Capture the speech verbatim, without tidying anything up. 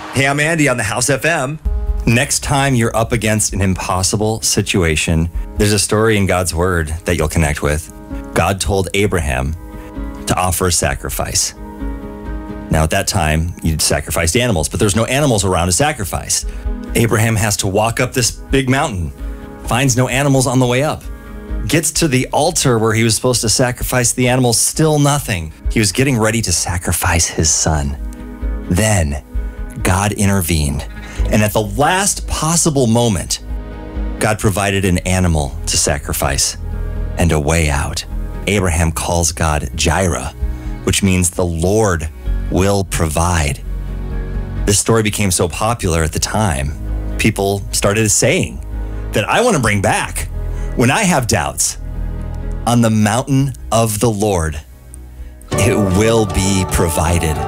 Hey, I'm Andy on the House F M. Next time you're up against an impossible situation, there's a story in God's word that you'll connect with. God told Abraham to offer a sacrifice. Now, at that time, you'd sacrificed animals, but there's no animals around to sacrifice. Abraham has to walk up this big mountain, finds no animals on the way up, gets to the altar where he was supposed to sacrifice the animals, still nothing. He was getting ready to sacrifice his son. Then God intervened, and at the last possible moment, God provided an animal to sacrifice and a way out. Abraham calls God Jireh, which means the Lord will provide. This story became so popular at the time, people started saying that I want to bring back when I have doubts. On the mountain of the Lord, it will be provided.